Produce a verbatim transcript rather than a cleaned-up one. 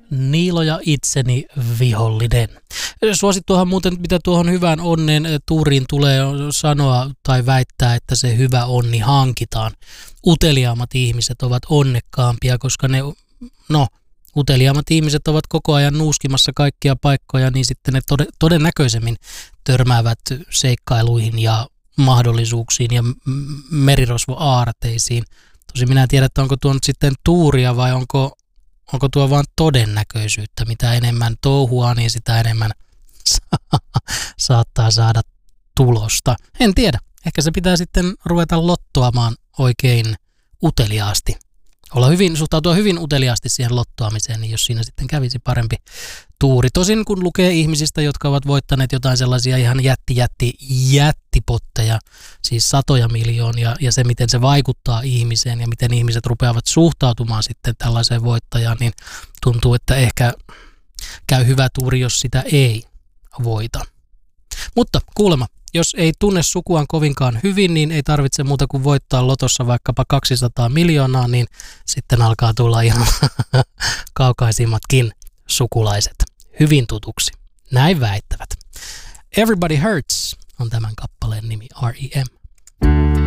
Niilo ja itseni vihollinen. Suosittuahan muuten, mitä tuohon hyvään onnen tuuriin tulee sanoa tai väittää, että se hyvä onni hankitaan. Uteliaammat ihmiset ovat onnekkaampia, koska ne, no, uteliaammat ihmiset ovat koko ajan nuuskimassa kaikkia paikkoja, niin sitten ne tod- todennäköisemmin törmäävät seikkailuihin ja mahdollisuuksiin ja merirosvoaarteisiin. Tosin minä en tiedä, että onko tuo nyt sitten tuuria vai onko, onko tuo vain todennäköisyyttä. Mitä enemmän touhua, niin sitä enemmän sa- saattaa saada tulosta. En tiedä. Ehkä se pitää sitten ruveta lottoamaan oikein uteliaasti. Olla hyvin, suhtautua hyvin uteliaasti siihen lottoamiseen, niin jos siinä sitten kävisi parempi tuuri. Tosin kun lukee ihmisistä, jotka ovat voittaneet jotain sellaisia ihan jätti, jätti, jättipotteja, siis satoja miljoonia, ja se miten se vaikuttaa ihmiseen ja miten ihmiset rupeavat suhtautumaan sitten tällaiseen voittajaan, niin tuntuu, että ehkä käy hyvä tuuri, jos sitä ei voita. Mutta kuulemma, jos ei tunne sukuaan kovinkaan hyvin, niin ei tarvitse muuta kuin voittaa lotossa vaikkapa kaksisataa miljoonaa, niin sitten alkaa tulla ihan kaukaisimmatkin sukulaiset hyvin tutuksi. Näin väittävät. Everybody Hurts on tämän kappaleen nimi, R E M.